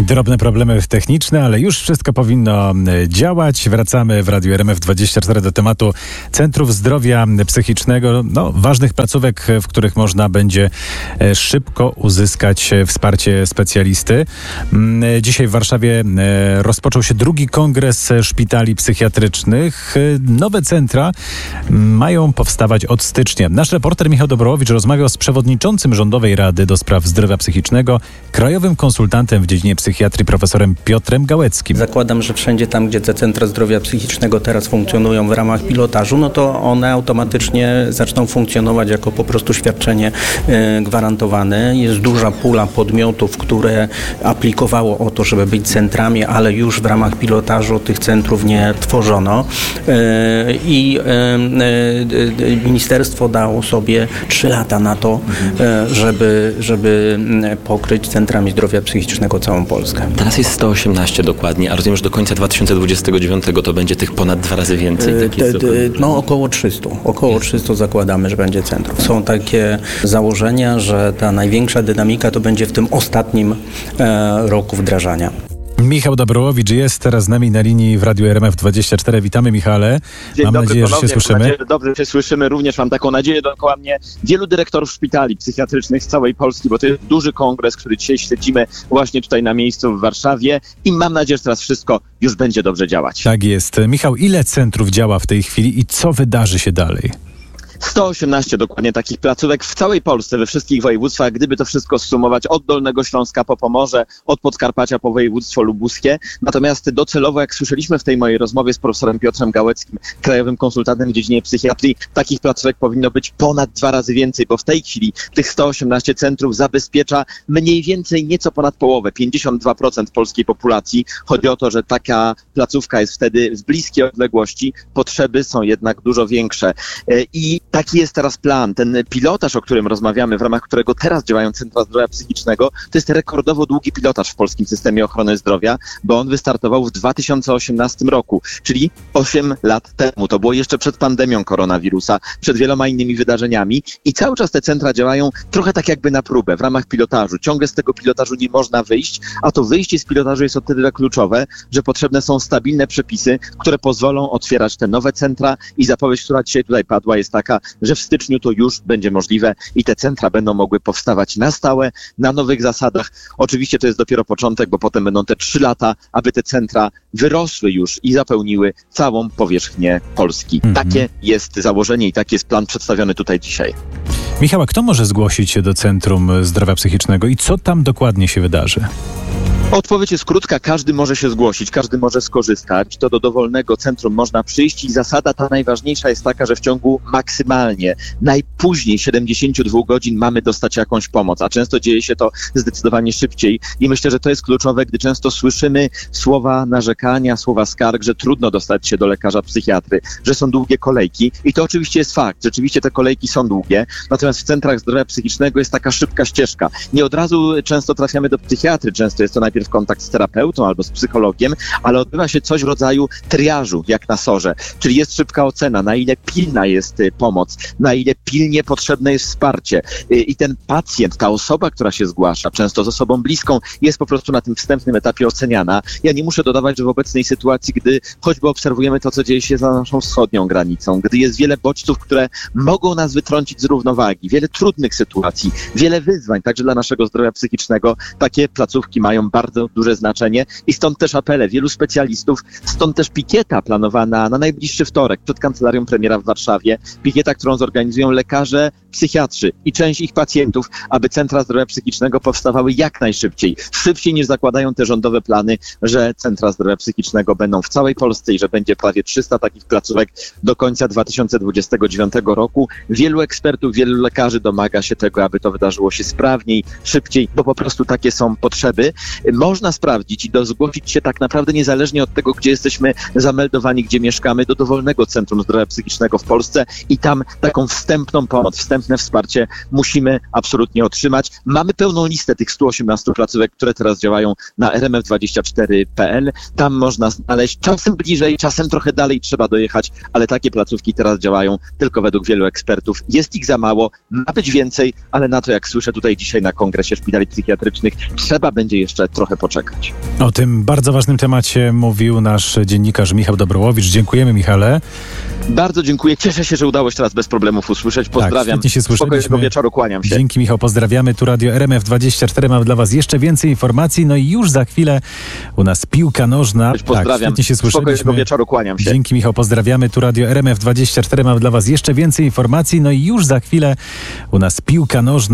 Drobne problemy techniczne, ale już wszystko powinno działać. Wracamy w Radiu RMF24 do tematu Centrów Zdrowia Psychicznego. Ważnych placówek, w których można będzie szybko uzyskać wsparcie specjalisty. Dzisiaj w Warszawie rozpoczął się drugi kongres szpitali psychiatrycznych. Nowe centra mają powstawać od stycznia. Nasz reporter Michał Dobrowicz rozmawiał z przewodniczącym Rządowej Rady do Spraw Zdrowia Psychicznego, krajowym konsultantem w dziedzinie psychiatrii profesorem Piotrem Gałeckim. Zakładam, że wszędzie tam, gdzie te centra zdrowia psychicznego teraz funkcjonują w ramach pilotażu, to one automatycznie zaczną funkcjonować jako po prostu świadczenie gwarantowane. Jest duża pula podmiotów, które aplikowało o to, żeby być centrami, ale już w ramach pilotażu tych centrów nie tworzono. I ministerstwo dało sobie 3 lata na to, żeby pokryć centrami zdrowia psychicznego całą Polskę. Teraz jest 118 dokładnie, a rozumiem, że do końca 2029 to będzie tych ponad 2 razy więcej. Około 300. Około 300 zakładamy, że będzie centrum. Są takie założenia, że ta największa dynamika to będzie w tym ostatnim roku wdrażania. Michał Dobrowicz jest teraz z nami na linii w Radiu RMF24. Witamy, Michale. Dzień dobry, nadzieję, że się słyszymy. Dobrze się słyszymy. Również mam taką nadzieję dookoła mnie. Wielu dyrektorów szpitali psychiatrycznych z całej Polski, bo to jest duży kongres, który dzisiaj śledzimy właśnie tutaj na miejscu w Warszawie i mam nadzieję, że teraz wszystko już będzie dobrze działać. Tak jest. Michał, ile centrów działa w tej chwili i co wydarzy się dalej? 118 dokładnie takich placówek w całej Polsce, we wszystkich województwach. Gdyby to wszystko zsumować od Dolnego Śląska po Pomorze, od Podkarpacia po województwo lubuskie. Natomiast docelowo, jak słyszeliśmy w tej mojej rozmowie z profesorem Piotrem Gałeckim, krajowym konsultantem w dziedzinie psychiatrii, takich placówek powinno być ponad 2 razy więcej, bo w tej chwili tych 118 centrów zabezpiecza mniej więcej nieco ponad połowę, 52% polskiej populacji. Chodzi o to, że taka placówka jest wtedy w bliskiej odległości, potrzeby są jednak dużo większe. I taki jest teraz plan. Ten pilotaż, o którym rozmawiamy, w ramach którego teraz działają centra zdrowia psychicznego, to jest rekordowo długi pilotaż w polskim systemie ochrony zdrowia, bo on wystartował w 2018 roku, czyli 8 lat temu. To było jeszcze przed pandemią koronawirusa, przed wieloma innymi wydarzeniami i cały czas te centra działają trochę tak jakby na próbę, w ramach pilotażu. Ciągle z tego pilotażu nie można wyjść, a to wyjście z pilotażu jest o tyle kluczowe, że potrzebne są stabilne przepisy, które pozwolą otwierać te nowe centra i zapowiedź, która dzisiaj tutaj padła, jest taka, że w styczniu to już będzie możliwe i te centra będą mogły powstawać na stałe, na nowych zasadach. Oczywiście to jest dopiero początek, bo potem będą te 3 lata, aby te centra wyrosły już i zapełniły całą powierzchnię Polski. Takie jest założenie i taki jest plan przedstawiony tutaj dzisiaj. Michał, a kto może zgłosić się do Centrum Zdrowia Psychicznego i co tam dokładnie się wydarzy? Odpowiedź jest krótka, każdy może się zgłosić, każdy może skorzystać. To do dowolnego centrum można przyjść i zasada ta najważniejsza jest taka, że w ciągu maksymalnie, najpóźniej 72 godzin mamy dostać jakąś pomoc, a często dzieje się to zdecydowanie szybciej i myślę, że to jest kluczowe, gdy często słyszymy słowa narzekania, słowa skarg, że trudno dostać się do lekarza psychiatry, że są długie kolejki i to oczywiście jest fakt, rzeczywiście te kolejki są długie, natomiast w centrach zdrowia psychicznego jest taka szybka ścieżka. Nie od razu często trafiamy do psychiatry, często jest to najpierw kontakt z terapeutą albo z psychologiem, ale odbywa się coś w rodzaju triażu, jak na SOR-ze, czyli jest szybka ocena, na ile pilna jest pomoc, na ile pilnie potrzebne jest wsparcie. I ten pacjent, ta osoba, która się zgłasza, często z osobą bliską, jest po prostu na tym wstępnym etapie oceniana. Ja nie muszę dodawać, że w obecnej sytuacji, gdy choćby obserwujemy to, co dzieje się za naszą wschodnią granicą, gdy jest wiele bodźców, które mogą nas wytrącić z równowagi, wiele trudnych sytuacji, wiele wyzwań, także dla naszego zdrowia psychicznego, takie placówki mają bardzo duże znaczenie i stąd też apele wielu specjalistów, stąd też pikieta planowana na najbliższy wtorek przed kancelarią premiera w Warszawie, pikieta, którą zorganizują lekarze, psychiatrzy i część ich pacjentów, aby centra zdrowia psychicznego powstawały jak najszybciej, szybciej niż zakładają te rządowe plany, że centra zdrowia psychicznego będą w całej Polsce i że będzie prawie 300 takich placówek do końca 2029 roku. Wielu ekspertów, wielu lekarzy domaga się tego, aby to wydarzyło się sprawniej, szybciej, bo po prostu takie są potrzeby. Można sprawdzić i zgłosić się tak naprawdę niezależnie od tego, gdzie jesteśmy zameldowani, gdzie mieszkamy, do dowolnego Centrum Zdrowia Psychicznego w Polsce i tam taką wstępną pomoc, wstępne wsparcie musimy absolutnie otrzymać. Mamy pełną listę tych 118 placówek, które teraz działają na rmf24.pl. Tam można znaleźć czasem bliżej, czasem trochę dalej trzeba dojechać, ale takie placówki teraz działają tylko według wielu ekspertów. Jest ich za mało, ma być więcej, ale na to, jak słyszę tutaj dzisiaj na Kongresie Szpitali Psychiatrycznych, trzeba będzie jeszcze trochę trochę poczekać. O tym bardzo ważnym temacie mówił nasz dziennikarz Michał Dobrołowicz. Dziękujemy, Michale. Bardzo dziękuję. Cieszę się, że udało się teraz bez problemów usłyszeć. Pozdrawiam. świetnie się słyszeliśmy. Spokojnego wieczoru, kłaniam się. Dzięki, Michał, pozdrawiamy. Tu Radio RMF24. Mamy dla was jeszcze więcej informacji. No i już za chwilę u nas piłka nożna. Pozdrawiam. Świetnie się słyszeliśmy. Spokojnego wieczoru, kłaniam się. Dzięki, Michał, pozdrawiamy. Tu Radio RMF24. Mamy dla was jeszcze więcej informacji. No i już za chwilę u nas piłka nożna.